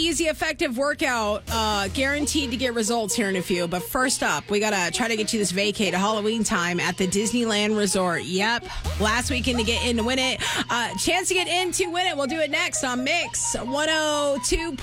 easy, effective workout. Guaranteed to get results here in a few. But first up, we got to try to get you this vacay to Halloween time at the Disneyland Resort. Yep. Last weekend to get in to win it. Chance to get in to win it. We'll do it next on Mix 102.